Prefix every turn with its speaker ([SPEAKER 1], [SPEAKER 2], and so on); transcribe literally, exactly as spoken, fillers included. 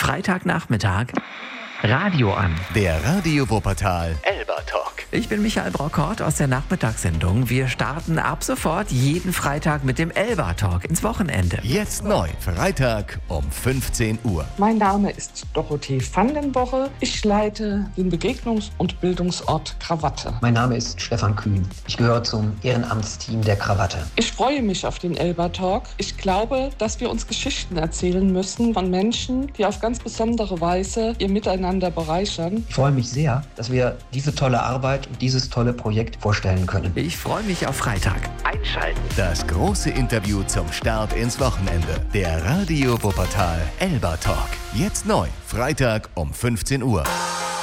[SPEAKER 1] Freitagnachmittag Radio an.
[SPEAKER 2] Der Radio Wuppertal Elba Talk.
[SPEAKER 1] Ich bin Michael Brockort aus der Nachmittagssendung. Wir starten ab sofort jeden Freitag mit dem Elba Talk ins Wochenende.
[SPEAKER 2] Jetzt neu, Freitag um fünfzehn Uhr.
[SPEAKER 3] Mein Name ist Dorothee Vandenboche. Ich leite den Begegnungs- und Bildungsort Krawatte.
[SPEAKER 4] Mein Name ist Stefan Kühn. Ich gehöre zum Ehrenamtsteam der Krawatte.
[SPEAKER 3] Ich freue mich auf den Elba Talk. Ich glaube, dass wir uns Geschichten erzählen müssen von Menschen, die auf ganz besondere Weise ihr Miteinander bereichern.
[SPEAKER 4] Ich freue mich sehr, dass wir diese tolle Arbeit und dieses tolle Projekt vorstellen können.
[SPEAKER 1] Ich freue mich auf Freitag. Einschalten.
[SPEAKER 2] Das große Interview zum Start ins Wochenende. Der Radio Wuppertal Elba Talk. Jetzt neu, Freitag um fünfzehn Uhr.